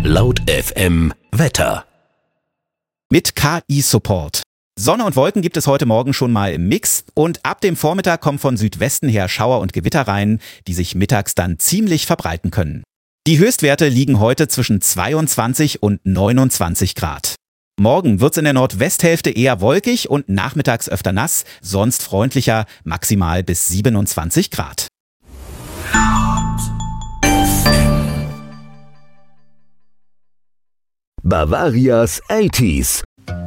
Laut FM Wetter. Mit KI-Support. Sonne und Wolken gibt es heute Morgen schon mal im Mix und ab dem Vormittag kommen von Südwesten her Schauer und Gewitter rein, die sich mittags dann ziemlich verbreiten können. Die Höchstwerte liegen heute zwischen 22 und 29 Grad. Morgen wird's in der Nordwesthälfte eher wolkig und nachmittags öfter nass, sonst freundlicher, maximal bis 27 Grad. Bavarias 80s.